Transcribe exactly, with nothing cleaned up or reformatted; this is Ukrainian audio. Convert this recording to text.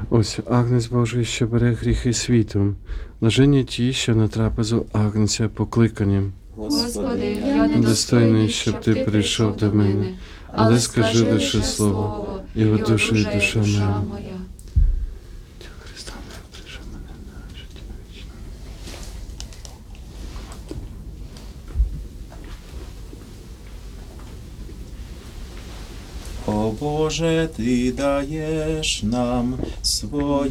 Ось Агнець Божий, що бере гріхи світу. Блаженні ті, що на трапезу Агнця покликані. Господи, я Недостойний, щоб ти прийшов до мене, але скажи лише слово, і одушує душа моя. Христа, утеши мене на життя вічне. О Боже, Ти даєш нам своє